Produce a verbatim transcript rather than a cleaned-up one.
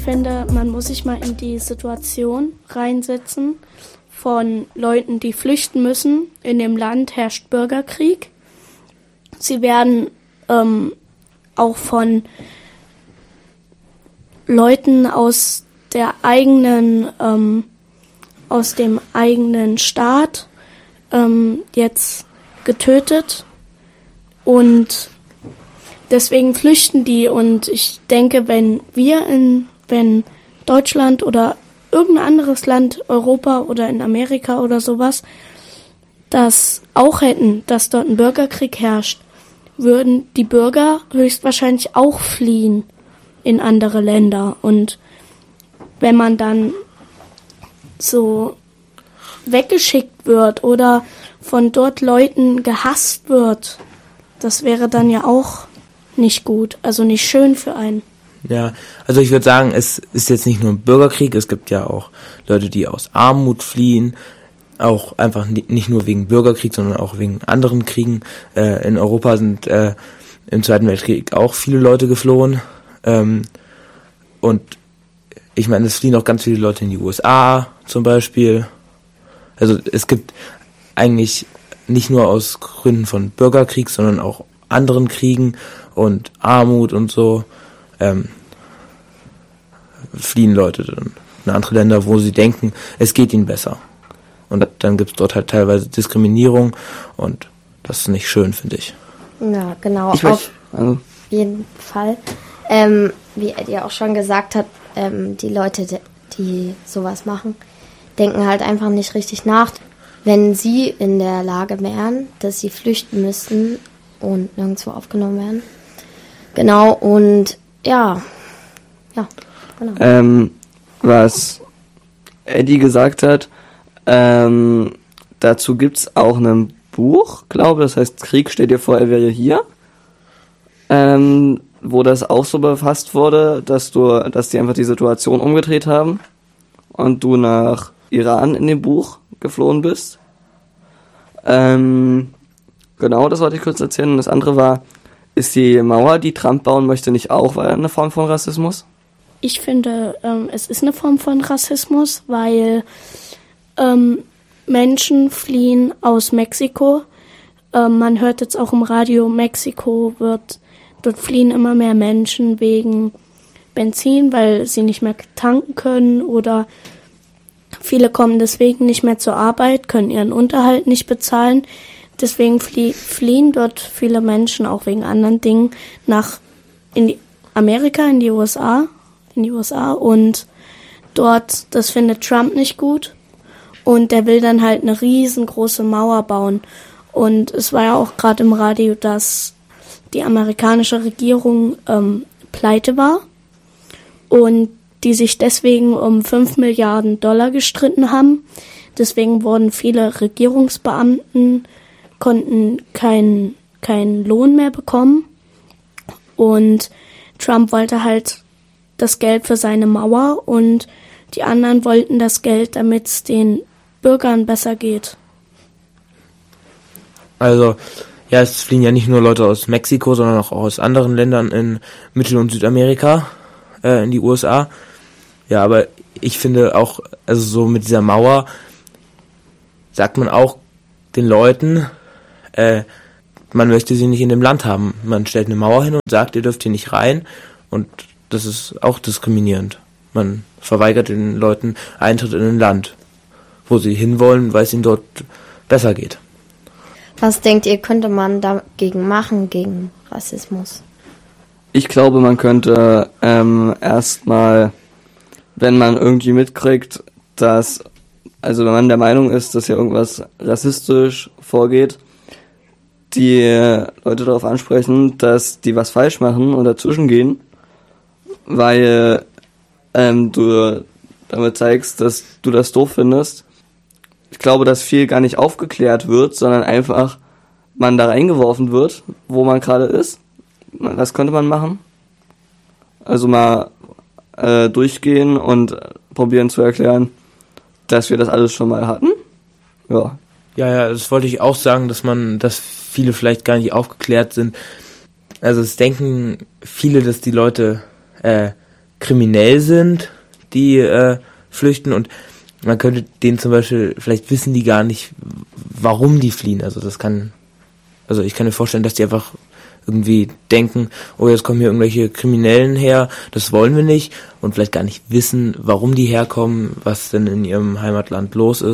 Ich finde, man muss sich mal in die Situation reinsetzen von Leuten, die flüchten müssen. In dem Land herrscht Bürgerkrieg. Sie werden ähm, auch von Leuten aus der eigenen, ähm, aus dem eigenen Staat ähm, jetzt getötet und deswegen flüchten die. Und ich denke, wenn wir in, wenn Deutschland oder irgendein anderes Land, Europa oder in Amerika oder sowas, das auch hätten, dass dort ein Bürgerkrieg herrscht, würden die Bürger höchstwahrscheinlich auch fliehen in andere Länder. Und wenn man dann so weggeschickt wird oder von dort Leuten gehasst wird, das wäre dann ja auch nicht gut, also nicht schön für einen. Ja, also ich würde sagen, es ist jetzt nicht nur ein Bürgerkrieg, es gibt ja auch Leute, die aus Armut fliehen, auch einfach nicht nur wegen Bürgerkrieg, sondern auch wegen anderen Kriegen. Äh, in Europa sind äh, im Zweiten Weltkrieg auch viele Leute geflohen. Ähm, und ich meine, es fliehen auch ganz viele Leute in die U S A zum Beispiel. Also es gibt eigentlich nicht nur aus Gründen von Bürgerkrieg, sondern auch anderen Kriegen und Armut und so ähm, fliehen Leute dann in andere Länder, wo sie denken, es geht ihnen besser. Und dann gibt es dort halt teilweise Diskriminierung und das ist nicht schön, finde ich. Ja, genau, ich auf also. jeden Fall. Ähm, wie Eddie auch schon gesagt hat, ähm, die Leute, die, die sowas machen, denken halt einfach nicht richtig nach. Wenn sie in der Lage wären, dass sie flüchten müssten und nirgendwo aufgenommen werden. Genau, und ja, ja, genau. Ähm, was Eddie gesagt hat, ähm, dazu gibt's auch ein Buch, glaube das heißt Krieg, stell dir vor, er wäre hier, ähm, wo das auch so befasst wurde, dass du, dass die einfach die Situation umgedreht haben und du nach Iran in dem Buch geflohen bist. Ähm, genau, das wollte ich kurz erzählen. Und das andere war, ist die Mauer, die Trump bauen möchte, nicht auch eine Form von Rassismus? Ich finde, ähm, es ist eine Form von Rassismus, weil ähm, Menschen fliehen aus Mexiko. Ähm, man hört jetzt auch im Radio, Mexiko wird, dort fliehen immer mehr Menschen wegen Benzin, weil sie nicht mehr tanken können oder viele kommen deswegen nicht mehr zur Arbeit, können ihren Unterhalt nicht bezahlen. Deswegen flie- fliehen dort viele Menschen auch wegen anderen Dingen nach in die Amerika, in die U S A, in die U S A und dort, das findet Trump nicht gut und der will dann halt eine riesengroße Mauer bauen. Und es war ja auch gerade im Radio, dass die amerikanische Regierung ähm, pleite war und die sich deswegen um fünf Milliarden Dollar gestritten haben. Deswegen wurden viele Regierungsbeamten, konnten keinen keinen Lohn mehr bekommen. Und Trump wollte halt das Geld für seine Mauer und die anderen wollten das Geld, damit es den Bürgern besser geht. Also, ja, es fliehen ja nicht nur Leute aus Mexiko, sondern auch aus anderen Ländern in Mittel- und Südamerika äh, in die U S A. Ja, aber ich finde auch, also so mit dieser Mauer sagt man auch den Leuten, äh, man möchte sie nicht in dem Land haben. Man stellt eine Mauer hin und sagt, ihr dürft hier nicht rein und das ist auch diskriminierend. Man verweigert den Leuten Eintritt in ein Land, wo sie hinwollen, weil es ihnen dort besser geht. Was denkt ihr, könnte man dagegen machen, gegen Rassismus? Ich glaube, man könnte ähm, erstmal, wenn man irgendwie mitkriegt, dass, also wenn man der Meinung ist, dass hier irgendwas rassistisch vorgeht, die Leute darauf ansprechen, dass die was falsch machen und dazwischen gehen, weil ähm, du damit zeigst, dass du das doof findest. Ich glaube, dass viel gar nicht aufgeklärt wird, sondern einfach man da reingeworfen wird, wo man gerade ist. Das könnte man machen. Also mal äh, durchgehen und probieren zu erklären, dass wir das alles schon mal hatten. Ja. Ja, ja, das wollte ich auch sagen, dass man, dass viele vielleicht gar nicht aufgeklärt sind. Also es denken viele, dass die Leute äh, kriminell sind, die äh, flüchten, und man könnte denen zum Beispiel, vielleicht wissen die gar nicht, warum die fliehen. Also das kann, also ich kann mir vorstellen, dass die einfach irgendwie denken, oh, jetzt kommen hier irgendwelche Kriminellen her, das wollen wir nicht, und vielleicht gar nicht wissen, warum die herkommen, was denn in ihrem Heimatland los ist.